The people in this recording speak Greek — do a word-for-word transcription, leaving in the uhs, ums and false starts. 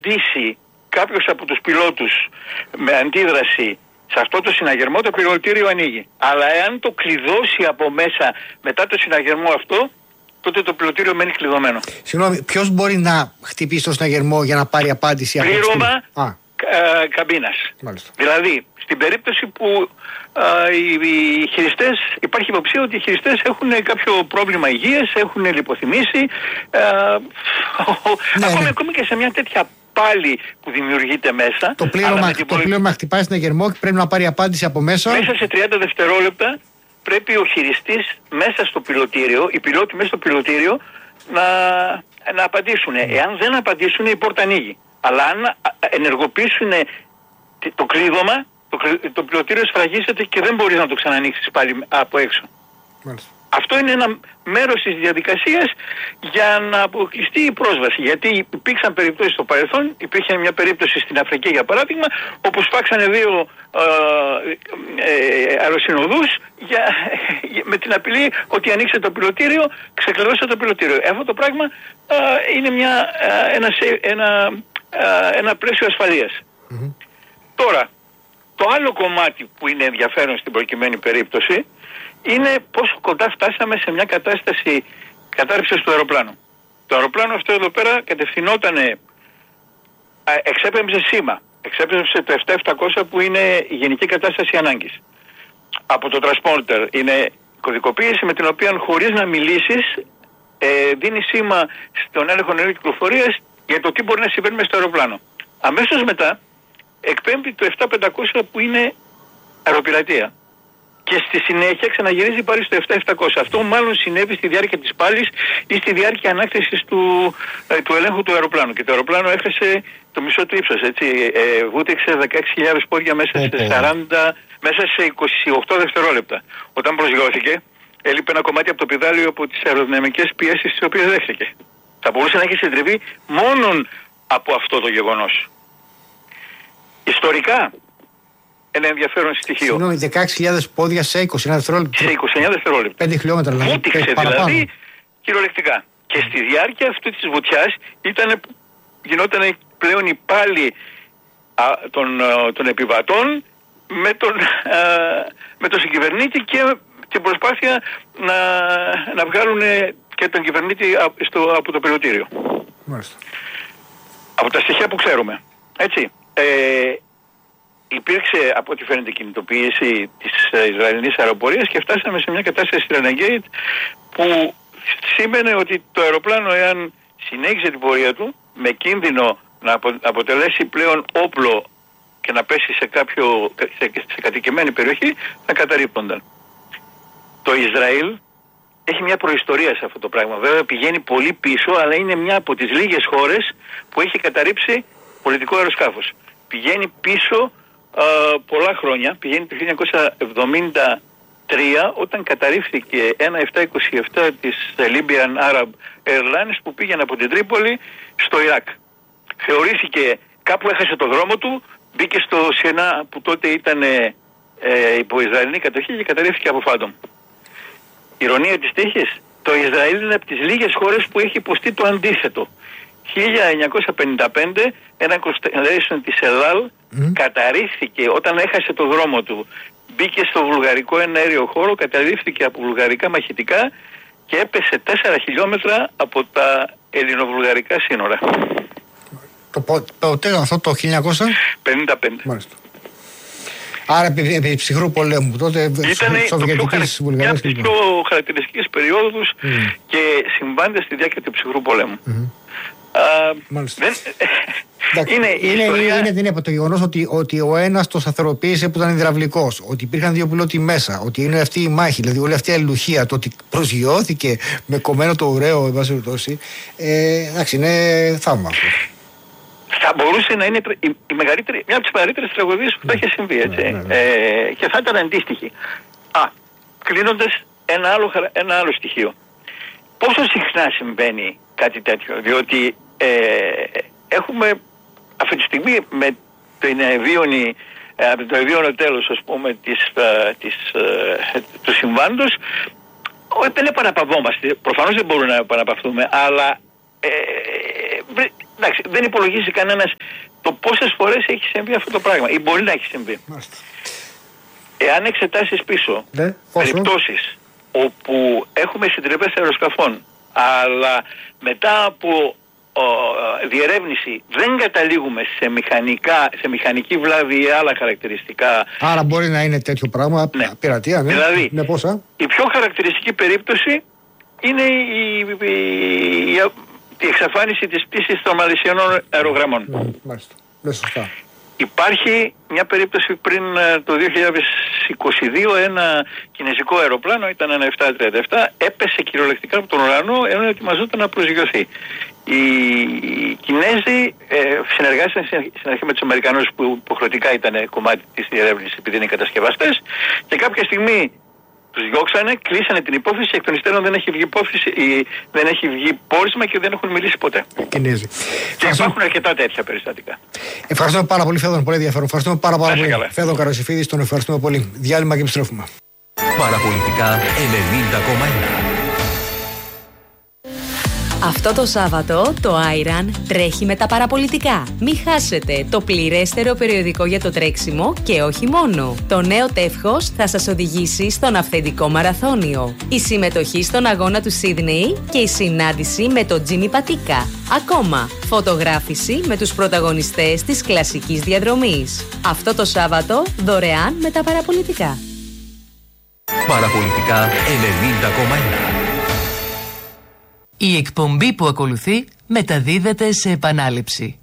ντύσει κάποιος από τους πιλότους με αντίδραση σε αυτό το συναγερμό, το πιλωτήριο ανοίγει. Αλλά εάν το κλειδώσει από μέσα μετά το συναγερμό αυτό, τότε το πιλωτήριο μένει κλειδωμένο. Συγγνώμη, ποιος μπορεί να χτυπήσει το συναγερμό για να πάρει απάντηση? Πλήρωμα κα, καμπίνας. Μάλιστα. Δηλαδή, στην περίπτωση που α, οι, οι χειριστές, υπάρχει υποψία ότι οι χειριστές έχουν κάποιο πρόβλημα υγείας, έχουν λιποθυμήσει, α, ναι, ακόμη, ναι. ακόμη και σε μια τέτοια πάλι που δημιουργείται μέσα. Το πλήρωμα, το πολυ... πλήρωμα χτυπάει συναγερμό και πρέπει να πάρει απάντηση από μέσα. Μέσα σε τριάντα δευτερόλεπτα πρέπει ο χειριστής μέσα στο πιλωτήριο, οι πιλότοι μέσα στο πιλωτήριο να, να απαντήσουν. Mm. Εάν δεν απαντήσουν, η πόρτα ανοίγει. Αλλά αν ενεργοποιήσουν το κλείδωμα, το, το πιλωτήριο σφραγίζεται και δεν μπορείς να το ξανανοίξεις πάλι από έξω. Μάλιστα. Αυτό είναι ένα μέρος της διαδικασίας για να αποκλειστεί η πρόσβαση. Γιατί υπήρξαν περιπτώσεις στο παρελθόν, υπήρχε μια περίπτωση στην Αφρική για παράδειγμα, όπου σφάξανε δύο ε, ε, αεροσυνοδούς για, με την απειλή ότι ανοίξτε το πιλωτήριο, ξεκλειδώστε το πιλωτήριο. Αυτό το πράγμα ε, είναι μια, ε, ένα, ένα, ε, ένα πλαίσιο ασφαλείας. Mm-hmm. Τώρα, το άλλο κομμάτι που είναι ενδιαφέρον στην προκειμένη περίπτωση είναι πόσο κοντά φτάσαμε σε μια κατάσταση κατάρρευσης του αεροπλάνου. Το αεροπλάνο αυτό εδώ πέρα κατευθυνότανε, εξέπεμψε σήμα, εξέπεμψε το επτά επτακόσια που είναι η γενική κατάσταση ανάγκης. Από το transponder είναι κωδικοποίηση με την οποία χωρίς να μιλήσεις ε, δίνει σήμα στον έλεγχο νερού κυκλοφορίας για το τι μπορεί να συμβαίνει μες στο αεροπλάνο. Αμέσως μετά εκπέμπει το επτά πεντακόσια που είναι αεροπειρατεία. Και στη συνέχεια ξαναγυρίζει πάλι στο επτά επτακόσια. Αυτό μάλλον συνέβη στη διάρκεια της πάλης ή στη διάρκεια ανάκτησης του, ε, του ελέγχου του αεροπλάνου. Και το αεροπλάνο έχασε το μισό του ύψος, έτσι. Ε, βούτυξε δεκαέξι χιλιάδες πόδια μέσα σε, σαράντα, μέσα σε είκοσι οκτώ δευτερόλεπτα. Όταν προσγειώθηκε, έλειπε ένα κομμάτι από το πηδάλιο από τις αεροδυναμικές πιέσεις τις οποίες δέχθηκε. Θα μπορούσε να έχει συντριβεί μόνον από αυτό το γεγονός. Ιστορικά, ένα ενδιαφέρον στοιχείο. Συγγνώμη, δεκαέξι χιλιάδες πόδια σε είκοσι εννέα δευτερόλεπτα. Σε είκοσι εννέα δευτερόλεπτα. πέντε χιλιόμετρα δηλαδή. Βούτυξε δηλαδή κυριολεκτικά. Και στη διάρκεια αυτή της βουτιάς ήταν, γινόταν πλέον η πάλι α, των, των επιβατών με τον, α, με τον συγκυβερνήτη και την προσπάθεια να, να βγάλουν και τον κυβερνήτη στο, από το πιλωτήριο. Μάλιστα. Από τα στοιχεία που ξέρουμε. Έτσι. Ε, υπήρξε από ό,τι φαίνεται κινητοποίηση της Ισραηλινής αεροπορίας και φτάσαμε σε μια κατάσταση στην Renegade που σήμαινε ότι το αεροπλάνο, εάν συνέχιζε την πορεία του με κίνδυνο να αποτελέσει πλέον όπλο και να πέσει σε, κάποιο, σε, σε κατοικημένη περιοχή, θα καταρρίπτονταν. Το Ισραήλ έχει μια προϊστορία σε αυτό το πράγμα. Βέβαια πηγαίνει πολύ πίσω, αλλά είναι μια από τις λίγες χώρες που έχει καταρρύψει πολιτικό αεροσκάφος. Πηγαίνει πίσω α, πολλά χρόνια, πηγαίνει το χίλια εννιακόσια εβδομήντα τρία όταν καταρρίφθηκε ένα επτά είκοσι επτά της Libyan Arab Airlines που πήγαινε από την Τρίπολη στο Ιράκ. Θεωρήθηκε, κάπου έχασε το δρόμο του, μπήκε στο Σιενά που τότε ήταν ε, υπό Ισραηλινή κατοχή και καταρρίφθηκε από Φάντομ. Ηρωνία της τύχης, το Ισραήλ είναι από τις λίγες χώρες που έχει υποστεί το αντίθετο. χίλια εννιακόσια πενήντα πέντε ένα constellation της Ελάλ mm. καταρρίφθηκε όταν έχασε το δρόμο του. Μπήκε στο βουλγαρικό εναέριο χώρο, καταρρίφθηκε από βουλγαρικά μαχητικά και έπεσε τέσσερα χιλιόμετρα από τα ελληνοβουλγαρικά σύνορα. Το πότε αυτό το χίλια εννιακόσια πενήντα πέντε. Μάλιστα. Άρα επί, επί ψυχρού πολέμου. Τότε ήταν Σοβιετικής Βουλγαρίας. Μια από τις πιο χαρακτηριστικές περιόδους mm. και συμβάντες στη διάρκεια του ψυχρού πολέμου. Mm-hmm. Α, Μάλιστα. Δεν... είναι, είναι, ιστορία... είναι, είναι το γεγονός ότι, ότι ο ένας το σταθεροποίησε που ήταν υδραυλικός, ότι υπήρχαν δύο πιλότοι μέσα, ότι είναι αυτή η μάχη, δηλαδή όλη αυτή η αλληλουχία, το ότι προσγειώθηκε με κομμένο το ουραίο, εν πάση περιπτώσει, ε, εντάξει, είναι θαύμα αυτό. Θα μπορούσε να είναι η, η μεγαλύτερη, μια από τις μεγαλύτερες τραγωδίες που θα είχε συμβεί, έτσι. Ναι, ναι, ναι. Ε, και θα ήταν αντίστοιχη. Α, κλείνοντας ένα άλλο, ένα άλλο στοιχείο. Πόσο συχνά συμβαίνει κάτι τέτοιο, διότι ε, έχουμε αυτή τη στιγμή με την ευίωνη, από το ευίωνο τέλος, ας πούμε, της, της, του συμβάντος, δεν επαναπαυόμαστε, προφανώς δεν μπορούμε να επαναπαυθούμε, αλλά ε, εντάξει, δεν υπολογίζει κανένας το πόσες φορές έχει συμβεί αυτό το πράγμα ή μπορεί να έχει συμβεί. Μάλιστα. Εάν εξετάσεις πίσω ναι, περιπτώσεις όπου έχουμε συντριβές αεροσκαφών, αλλά μετά από ο, διερεύνηση δεν καταλήγουμε σε, μηχανικά, σε μηχανική βλάβη ή άλλα χαρακτηριστικά. Άρα μπορεί να είναι τέτοιο πράγμα, ναι. πειρατεία, ναι. Δηλαδή, ναι, πόσα. Η πιο χαρακτηριστική περίπτωση είναι η, η, η, η εξαφάνιση της πτήσης των μαλαισιανών αερογραμμών. Ναι, μάλιστα. Ναι, σωστά. Υπάρχει μια περίπτωση πριν το δύο χιλιάδες είκοσι δύο, ένα κινέζικο αεροπλάνο, ήταν ένα επτακόσια τριάντα επτά, έπεσε κυριολεκτικά από τον ουρανό ενώ ετοιμαζόταν να προσγειωθεί. Οι Κινέζοι ε, συνεργάστηκαν στην αρχή με τους Αμερικανούς που υποχρεωτικά ήταν κομμάτι της διερεύνησης επειδή είναι κατασκευαστές και κάποια στιγμή τους διώξανε, κλείσανε την υπόθεση και εκ των υστέρων δεν έχει βγει υπόθεση, ή δεν έχει βγει πόρισμα και δεν έχουν μιλήσει ποτέ. Κινέζοι. Και Ευχαριστώ. Υπάρχουν αρκετά τέτοια περιστατικά. Ευχαριστούμε πάρα πολύ, Φέδων. Πολύ ενδιαφέρον. Ευχαριστούμε πάρα, πάρα πολύ. Φέδων Καρασιφίδης, τον ευχαριστούμε πολύ. Διάλειμμα και επιστρέφουμε. Παραπολιτικά ενενήντα κόμμα ένα. Αυτό το Σάββατο το Άιραν τρέχει με τα παραπολιτικά. Μην χάσετε το πληρέστερο περιοδικό για το τρέξιμο και όχι μόνο. Το νέο τεύχος θα σας οδηγήσει στον αυθεντικό μαραθώνιο. Η συμμετοχή στον αγώνα του Σίδνεϊ και η συνάντηση με τον Τζίμι Πατίκα. Ακόμα, φωτογράφηση με τους πρωταγωνιστές της κλασικής διαδρομής. Αυτό το Σάββατο δωρεάν με τα παραπολιτικά. Παραπολιτικά ενενήντα κόμμα ένα. Η εκπομπή που ακολουθεί μεταδίδεται σε επανάληψη.